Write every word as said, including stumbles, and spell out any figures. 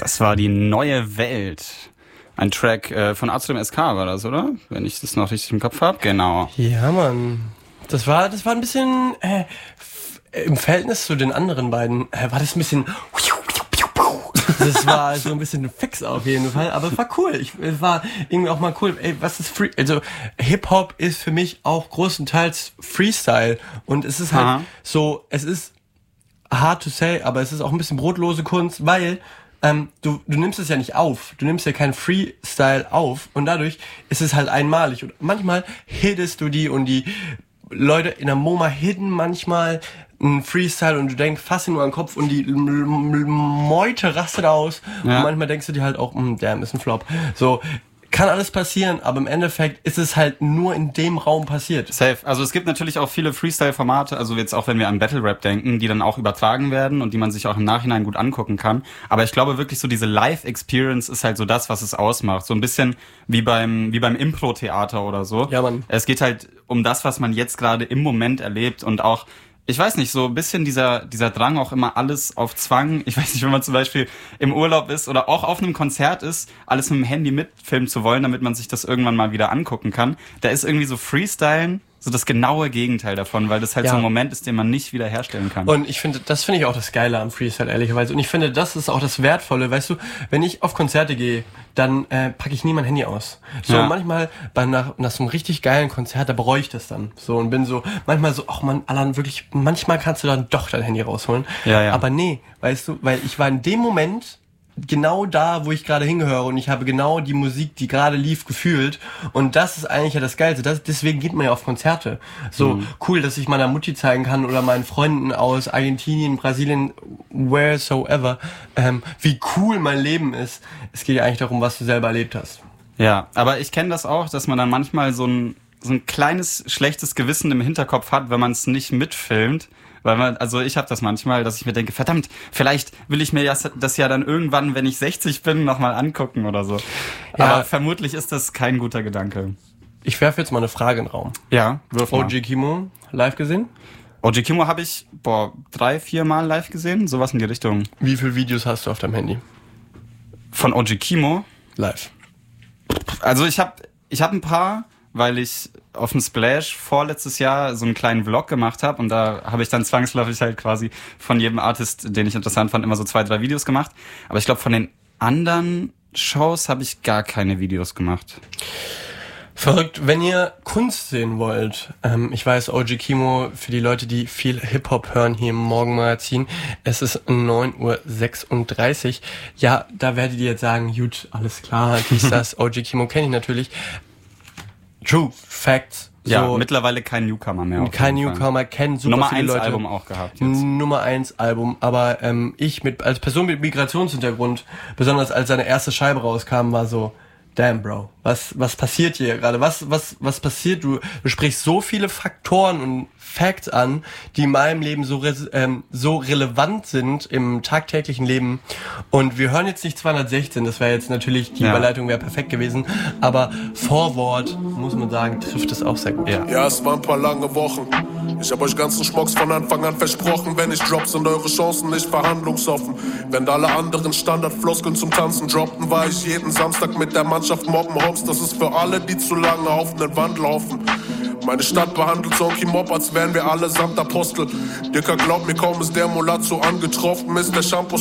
Das war die neue Welt. Ein Track äh, von Azulem S K war das, oder? Wenn ich das noch richtig im Kopf habe. Genau. Ja, Mann. Das war, das war ein bisschen äh, f- im Verhältnis zu den anderen beiden, äh, war das ein bisschen... Das war so ein bisschen fix auf jeden Fall, aber es war cool. Ich, es war irgendwie auch mal cool. Ey, was ist Free? Also Hip-Hop ist für mich auch großenteils Freestyle und es ist halt Aha. so, es ist hard to say, aber es ist auch ein bisschen brotlose Kunst, weil ähm, du, du nimmst es ja nicht auf. Du nimmst ja keinen Freestyle auf und dadurch ist es halt einmalig. Und manchmal hittest du die und die Leute in der MoMA hitten manchmal ein Freestyle und du denkst, fass ihn nur an den Kopf und die M- M- Meute rastet aus. Ja. Und manchmal denkst du dir halt auch, mm, damn, ist ein Flop. So, kann alles passieren, aber im Endeffekt ist es halt nur in dem Raum passiert. Safe. Also es gibt natürlich auch viele Freestyle-Formate, also jetzt auch wenn wir an Battle-Rap denken, die dann auch übertragen werden und die man sich auch im Nachhinein gut angucken kann. Aber ich glaube wirklich so diese Live-Experience ist halt so das, was es ausmacht. So ein bisschen wie beim wie beim Impro-Theater oder so. Ja, Mann. Es geht halt um das, was man jetzt gerade im Moment erlebt und auch ich weiß nicht, so ein bisschen dieser dieser Drang auch immer alles auf Zwang. Ich weiß nicht, wenn man zum Beispiel im Urlaub ist oder auch auf einem Konzert ist, alles mit dem Handy mitfilmen zu wollen, damit man sich das irgendwann mal wieder angucken kann. Da ist irgendwie so Freestylen so das genaue Gegenteil davon, weil das halt Ja. so ein Moment ist, den man nicht wieder herstellen kann. Und ich finde, das finde ich auch das Geile am Freestyle, ehrlicherweise. Und ich finde, das ist auch das Wertvolle. Weißt du, wenn ich auf Konzerte gehe, dann äh, packe ich nie mein Handy aus. So Ja. manchmal bei nach, nach so einem richtig geilen Konzert, da bereue ich das dann. So und bin so, manchmal so, ach man, Alan, wirklich, manchmal kannst du dann doch dein Handy rausholen. Ja, ja. Aber nee, weißt du, weil ich war in dem Moment genau da, wo ich gerade hingehöre und ich habe genau die Musik, die gerade lief, gefühlt und das ist eigentlich ja das Geilste. Das, deswegen geht man ja auf Konzerte. So Mhm. cool, dass ich meiner Mutti zeigen kann oder meinen Freunden aus Argentinien, Brasilien, wheresoever, ähm, wie cool mein Leben ist. Es geht ja eigentlich darum, was du selber erlebt hast. Ja, aber ich kenne das auch, dass man dann manchmal so ein so ein kleines schlechtes Gewissen im Hinterkopf hat, wenn man es nicht mitfilmt. Weil man, also ich habe das manchmal, dass ich mir denke, verdammt, vielleicht will ich mir das, das ja dann irgendwann, wenn ich sechzig bin, nochmal angucken oder so. Ja. Aber vermutlich ist das kein guter Gedanke. Ich werfe jetzt mal eine Frage in den Raum. Ja, wirf mal. O G Kimo, live gesehen? O G Kimo habe ich, boah, drei, vier Mal live gesehen, sowas in die Richtung. Wie viele Videos hast du auf deinem Handy? Von O G Kimo? Live. Also ich habe ich hab ein paar, weil ich auf dem Splash vorletztes Jahr so einen kleinen Vlog gemacht habe und da habe ich dann zwangsläufig halt quasi von jedem Artist, den ich interessant fand, immer so zwei, drei Videos gemacht. Aber ich glaube, von den anderen Shows habe ich gar keine Videos gemacht. Verrückt, wenn ihr Kunst sehen wollt, ähm, ich weiß, O G Kimo, für die Leute, die viel Hip-Hop hören hier im Morgenmagazin, es ist neun Uhr sechsunddreißig. Ja, da werdet ihr jetzt sagen, gut, alles klar, dies, das, O G Kimo kenne ich natürlich. True, Facts. Ja, so, mittlerweile kein Newcomer mehr. auf kein jeden Fall. Newcomer, kennen super Nummer viele eins Leute. Album auch gehabt jetzt. Nummer eins Album, aber ähm, ich mit als Person mit Migrationshintergrund, besonders als seine erste Scheibe rauskam, war so, damn Bro, was was passiert hier gerade? Was was was passiert? Du du sprichst so viele Faktoren und Facts an, die in meinem Leben so res, ähm, so relevant sind im tagtäglichen Leben. Und wir hören jetzt nicht zweihundertsechzehn, das wäre jetzt natürlich, die Ja. Überleitung wäre perfekt gewesen, aber Vorwort, muss man sagen, trifft es auch sehr gut. Ja. Ja, es waren ein paar lange Wochen. Ich hab euch ganzen Schmocks von Anfang an versprochen. Wenn ich drop, sind eure Chancen nicht verhandlungsoffen. Wenn alle anderen Standardfloskeln zum Tanzen droppten, war ich jeden Samstag mit der Mannschaft mobben. Hops, das ist für alle, die zu lange auf nen Wand laufen. Meine Stadt behandelt Zonky Mob, als wären wir allesamt Apostel. Dicker, glaub mir, kaum ist der Mulatto angetroffen, ist der Shampoo